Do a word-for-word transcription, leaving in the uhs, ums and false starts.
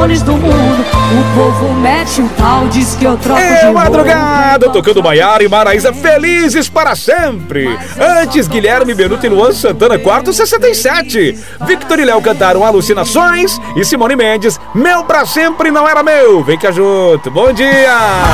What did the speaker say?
cores do mundo. O povo mete o pau, diz que eu troco de É roupa. madrugada, tocando Maiara e Maraísa felizes para sempre. Antes, Guilherme Benuto e Luan Santana, quarto sessenta e sete. Victor e Léo cantaram Alucinações e Simone Mendes, Meu Pra Sempre Não Era Meu. Vem cá junto, bom dia.